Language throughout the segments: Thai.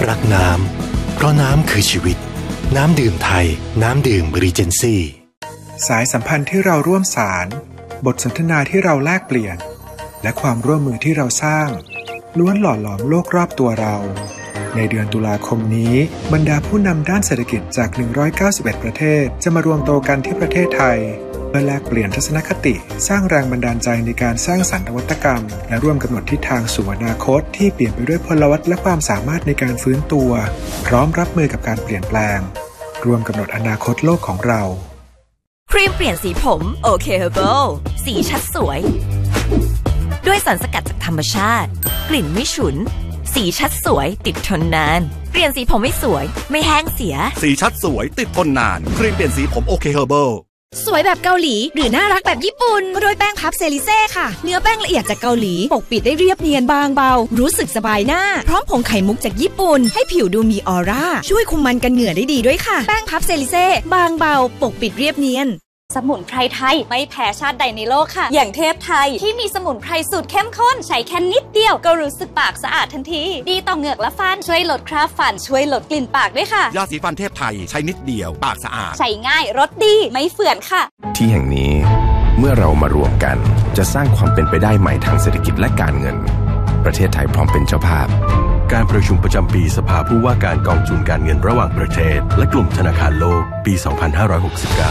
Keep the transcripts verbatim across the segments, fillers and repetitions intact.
รักน้ำเพราะน้ำคือชีวิตน้ำดื่มไทยน้ำดื่มรีเจนซี่สายสัมพันธ์ที่เราร่วมสารบทสนทนาที่เราแลกเปลี่ยนและความร่วมมือที่เราสร้างล้วนหล่อหลอมโลกรอบตัวเราในเดือนตุลาคมนี้บรรดาผู้นำด้านเศรษฐกิจจากหนึ่งร้อยเก้าสิบเอ็ดประเทศจะมารวมตัวกันที่ประเทศไทยเพื่อแลกเปลี่ยนทัศนคติสร้างแรงบันดาลใจในการสร้างสรรค์นวัตกรรมและร่วมกำหนดทิศทางสู่อนาคตที่เปลี่ยนไปด้วยพลวัตและความสามารถในการฟื้นตัวพร้อมรับมือกับการเปลี่ยนแปลงร่วมกำหนดอนาคตโลกของเราครีมเปลี่ยนสีผมโอเคเฮอร์เบิลสีชัดสวยด้วยสารสกัดจากธรรมชาติกลิ่นไม่ฉุนสีชัดสวยติดทนนานเปลี่ยนสีผมไม่สวยไม่แห้งเสียสีชัดสวยติดทนนานครีมเปลี่ยนสีผมโอเคเฮอร์เบิลสวยแบบเกาหลีหรือน่ารักแบบญี่ปุ่นก็ด้วยแป้งพับเซริเซ่ค่ะเนื้อแป้งละเอียดจากเกาหลีปกปิดได้เรียบเนียนบางเบารู้สึกสบายหน้าพร้อมผงไข่มุกจากญี่ปุ่นให้ผิวดูมีออร่าช่วยคุมมันกันเหงื่อได้ดีด้วยค่ะแป้งพับเซริเซ่บางเบาปกปิดเรียบเนียนสมุนไพรไทยไม่แพ้ชาติใดในโลกค่ะอย่างเทพไทยที่มีสมุนไพรสูตรเข้มข้นใช้แค่นิดเดียวก็รู้สึกปากสะอาดทันทีดีต่อเหงือกและฟันช่วยลดคราบฟันช่วยลดกลิ่นปากด้วยค่ะยาสีฟันเทพไทยใช้นิดเดียวปากสะอาดใช้ง่ายรสดีไม่เฟื่อนค่ะที่แห่งนี้เมื่อเรามารวมกันจะสร้างความเป็นไปได้ใหม่ทางเศรษฐกิจและการเงินประเทศไทยพร้อมเป็นเจ้าภาพการประชุมประจำปีสภาผู้ว่าการกองทุนการเงินระหว่างประเทศและกลุ่มธนาคารโลกปีสองพันห้าร้อยหกสิบเก้า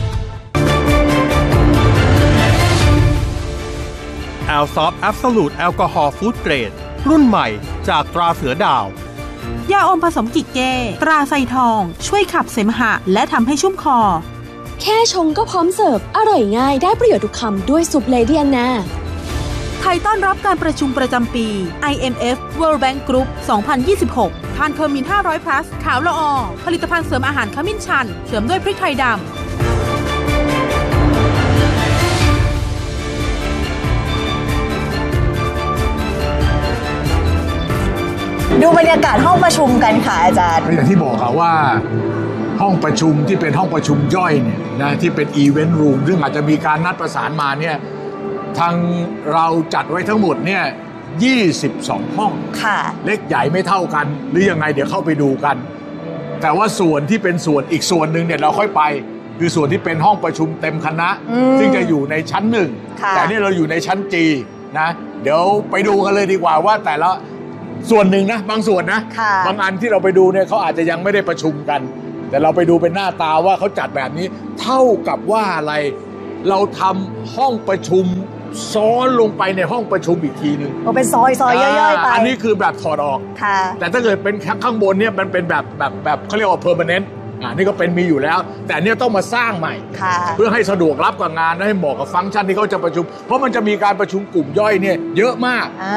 แอลซอฟแอบโซลูทแอลกอฮอล์ฟู้ดเกรดรุ่นใหม่จากตราเสือดาวยาอมผสมกิกเก้ตราไซทองช่วยขับเสมหะและทำให้ชุ่มคอแค่ชงก็พร้อมเสิร์ฟอร่อยง่ายได้ประโยชน์ทุกคำด้วยซุปเลดี้แอนนาไทยต้อนรับการประชุมประจำปี ไอ เอ็ม เอฟ World Bank Group สองพันยี่สิบหกทานเคอร์มินห้าร้อย plus ขาวละออผลิตภัณฑ์เสริมอาหารขมิ้นชันเสริมด้วยพริกไทยดำดูบรรยากาศห้องประชุมกันค่ะอาจารย์อย่างที่บอกค่ะว่าห้องประชุมที่เป็นห้องประชุมย่อยเนี่ยนะที่เป็นอีเวนต์รูมซึ่งอาจจะมีการนัดประสานมาเนี่ยทางเราจัดไว้ทั้งหมดเนี่ยยี่สิบสองห้องค่ะเล็กใหญ่ไม่เท่ากันหรือยังไงเดี๋ยวเข้าไปดูกันแต่ว่าส่วนที่เป็นส่วนอีกส่วนหนึ่งเนี่ยเราค่อยไปคือส่วนที่เป็นห้องประชุมเต็มคณะซึ่งจะอยู่ในชั้นหนึ่งแต่นี่เราอยู่ในชั้นจีนะเดี๋ยวไปดูกันเลยดีกว่าว่าแต่ละส่วนหนึ่งนะบางส่วนนะบางอันที่เราไปดูเนี่ยเขาอาจจะยังไม่ได้ประชุมกันแต่เราไปดูเป็นหน้าตาว่าเขาจัดแบบนี้เท่ากับว่าอะไรเราทำห้องประชุมซ้อนลงไปในห้องประชุมอีกทีนึงมันเป็นซอยซอยย่อยๆไปอันนี้คือแบบถอดออกแต่ถ้าเกิดเป็นข้างบนเนี่ยมันเป็นแบบแบบแบบเขาเรียกว่า permanent อ่านี่ก็เป็นมีอยู่แล้วแต่เนี่ยต้องมาสร้างใหม่เพื่อให้สะดวกรับกับงานและให้เหมาะกับฟังก์ชันที่เขาจะประชุมเพราะมันจะมีการประชุมกลุ่มย่อยเนี่ยเยอะมาก